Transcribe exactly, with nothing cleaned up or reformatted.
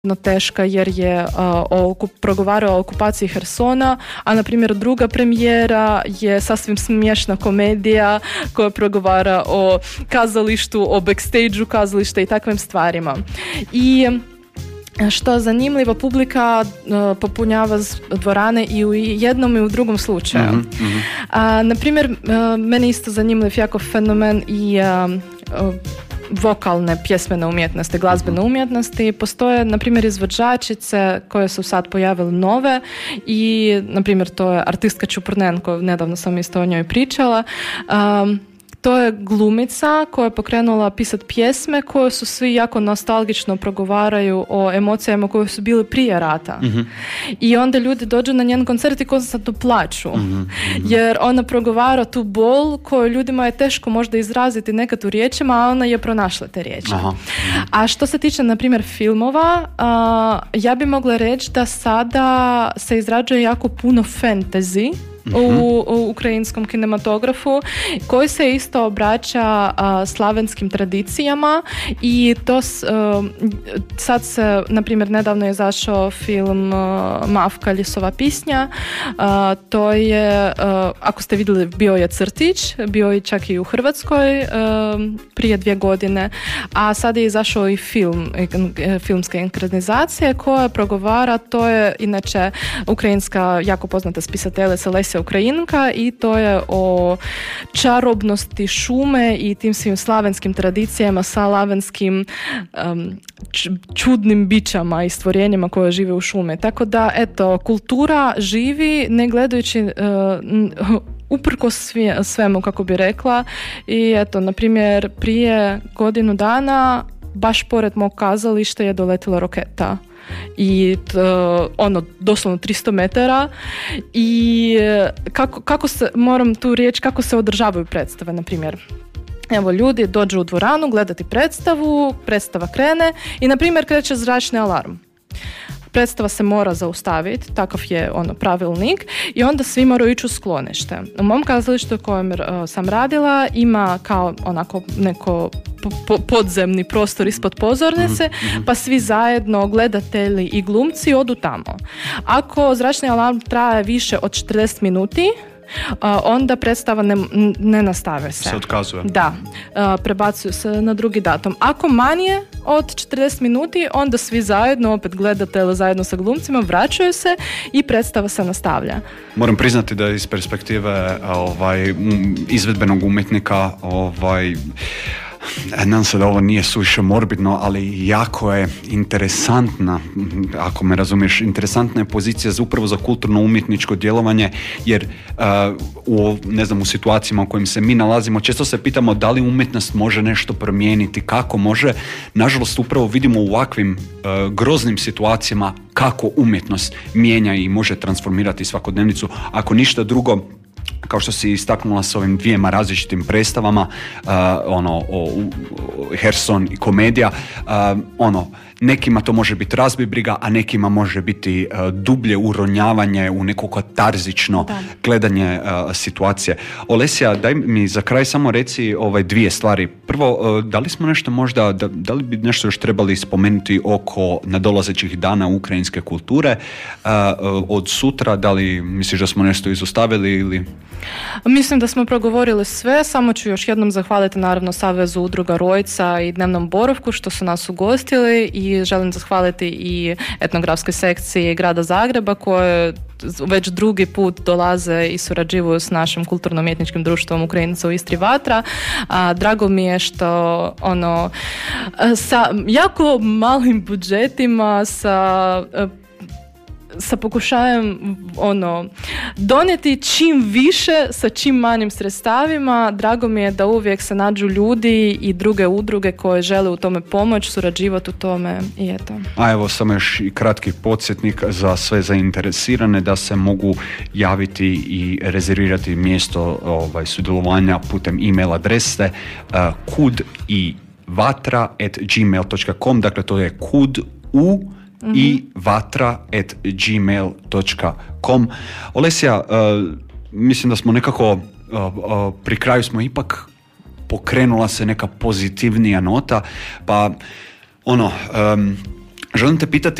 teška jer je uh, o, progovarao o okupaciji Hersona, a na primjer druga premijera je sasvim smiješna komedija koja progovara o kazalištu, o backstage-u kazališta i takvim stvarima. I što zanimljivo, publika uh, popunjava dvorane i u jednom i u drugom slučaju. Mm-hmm. A, na primjer, uh, meni isto zanimljiv jako fenomen i uh, uh, vokalne pjesmene umjetnosti, glazbene umjetnosti. Postoje, na primjer, izvođačice koje su sad pojavile nove i, na primjer, to je artistka Čupurnenko, nedavno sam isto o njoj pričala. Um, To je glumica koja je pokrenula pisati pjesme koje su svi jako nostalgično progovaraju o emocijama koje su bile prije rata. Mm-hmm. I onda ljudi dođu na njen koncert i konstantno plaću. Mm-hmm. Jer ona progovara tu bol koju ljudima je teško možda izraziti nekad u riječima, a ona je pronašla te riječi. Aha. A što se tiče, na primjer, filmova, a, ja bi mogla reći da sada se izrađuje jako puno fantasy U, u ukrajinskom kinematografu koji se isto obraća a, slavenskim tradicijama i to s, a, sad se, na primjer, nedavno je izašao film a, Mavka Lisova pisnja. A, to je, a, ako ste vidjeli, bio je crtić, bio je čak i u Hrvatskoj a, prije dvije godine, a sad je izašao i film, filmska inkronizacija koja progovara, to je inače ukrajinska jako poznata spisateljica Lesja Ukrajinka i to je o čarobnosti šume i tim svim slavenskim tradicijama, slavenskim um, čudnim bićama i stvorenjima koje žive u šume. Tako da, eto, kultura živi ne gledajući uh, uprkos svemu, kako bi rekla. I eto, na primjer, prije godinu dana baš pored mog kazališta je doletila roketa. I to, ono, doslovno tristo metara i kako, kako se, moram tu riječ, kako se održavaju predstave, na primjer. Evo, ljudi dođu u dvoranu gledati predstavu, predstava krene i, na primjer, kreće zračni alarm. Predstava se mora zaustaviti, takav je ono pravilnik i onda svi moraju ići u sklonište. U mom kazalištu u kojem uh, sam radila ima kao onako neko po- podzemni prostor ispod pozornice, mm-hmm. pa svi zajedno, gledatelji i glumci, odu tamo. Ako zračni alarm traje više od četrdeset minuti, Uh, onda predstava ne, ne nastave se. Se otkazuje. Da, uh, prebacuju se na drugi datum. Ako manje od četrdeset minuti, onda svi zajedno, opet gledatelji zajedno sa glumcima, vraćaju se i predstava se nastavlja. Moram priznati da iz perspektive ovaj, izvedbenog umjetnika ovaj, nadam se da ovo nije suviše morbidno, ali jako je interesantna, ako me razumiješ, interesantna je pozicija za upravo za kulturno-umjetničko djelovanje, jer uh, u, ne znam, u situacijama u kojim se mi nalazimo, često se pitamo da li umjetnost može nešto promijeniti, kako može. Nažalost, upravo vidimo u ovakvim uh, groznim situacijama kako umjetnost mijenja i može transformirati svakodnevnicu. Ako ništa drugo, kao što si istaknula s ovim dvijema različitim predstavama, uh, ono, o, o, Herson i komedija, uh, ono, nekima to može biti razbibriga, a nekima može biti uh, dublje uronjavanje u neko katarzično da. gledanje uh, situacije. Olesja, daj mi za kraj samo reci ovaj, dvije stvari. Prvo, uh, da li smo nešto možda, da, da li bi nešto još trebali spomenuti oko nadolazećih dana ukrajinske kulture uh, uh, od sutra, da li misliš da smo nešto izostavili ili... Mislim da smo progovorili sve, samo ću još jednom zahvaliti naravno Savezu udruga Rojca i Dnevnom boravku što su nas ugostili i želim zahvaliti i etnografskoj sekciji Grada Zagreba koje već drugi put dolaze i surađuju s našim kulturno-umjetničkim društvom Ukrajinica u Istri Vatra. A, drago mi je što ono sa jako malim budžetima, sa sa pokušajem ono, donijeti čim više sa čim manjim sredstavima. Drago mi je da uvijek se nađu ljudi i druge udruge koje žele u tome pomoći, surađivati u tome i eto. A evo samo još i kratki podsjetnik za sve zainteresirane da se mogu javiti i rezervirati mjesto ovaj, sudjelovanja putem e-mail adrese uh, kud i vatra at gmail dot com, dakle to je kud u Mm-hmm. i vatra at gmail dot com. Olesja, uh, mislim da smo nekako uh, uh, pri kraju smo ipak pokrenula se neka pozitivnija nota, pa ono um, Želim te pitati